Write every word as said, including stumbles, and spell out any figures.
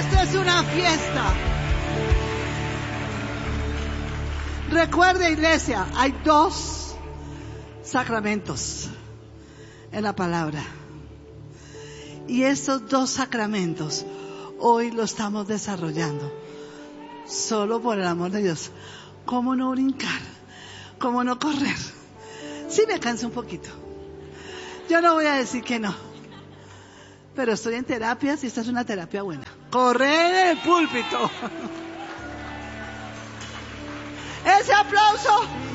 Esto es una fiesta. Recuerde, iglesia, hay dos sacramentos en la palabra. Y estos dos sacramentos hoy lo estamos desarrollando. Solo por el amor de Dios. ¿Cómo no brincar? ¿Cómo no correr? Sí me canso un poquito. Yo no voy a decir que no. Pero estoy en terapias y esta es una terapia buena. Correr en el púlpito. Ese aplauso